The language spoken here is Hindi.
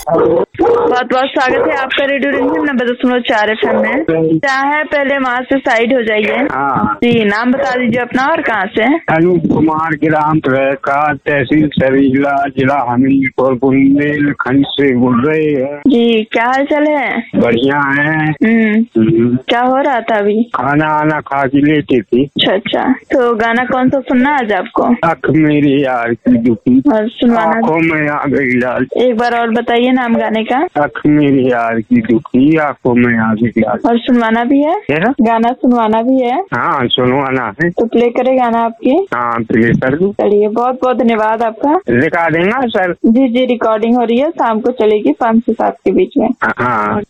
बहुत बहुत स्वागत है आपका रेडियो रिंजन 90.4 FM में। क्या है, पहले वहाँ से साइड हो जाइए। जी, नाम बता दीजिए अपना और कहाँ से? अनूप कुमार, ग्राम का तहसील सरीला, जिला हमीरपुर, बुंदेलखंड से बोल रहे हैं। जी, क्या हाल चाल है? बढ़िया है। क्या हो रहा था अभी? खाना आना खा के लेटी थी। अच्छा, तो गाना कौन सा सुनना आज आपको? अख मेरी यार की दुखी, और सुनवाना। आंखों में आ गई लाल। एक बार और बताइए नाम गाने का। अख मेरी यार की दुखी, आंखों में आ गई लाल। और सुनवाना भी है? गाना सुनवाना भी है? हाँ, सुनवाना है। तो प्ले करे गाना आपकी? हाँ, प्ले कर दूं। चलिए, बहुत बहुत धन्यवाद आपका। Recording sir? जी, रिकॉर्डिंग हो रही है, शाम को चलेगी 5 से 7 के बीच में। हाँ।